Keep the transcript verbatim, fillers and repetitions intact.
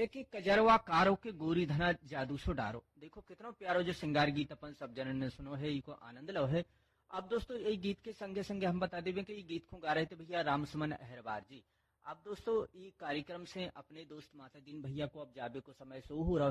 एक कजरवा कारो के गोरी धना जादू सो डारो। देखो कितना प्यारो जो श्रृंगार गीत अपन सब जनन ने सुनो है, इको आनंद लो है। अब दोस्तों ये गीत के संगे संगे हम बता देवे कि ये गीत को गा रहे थे भैया रामसुमन अहरवार जी। अब दोस्तों ये कार्यक्रम से अपने दोस्त माता दीन भैया को अब जाबे को समय सो हो रहा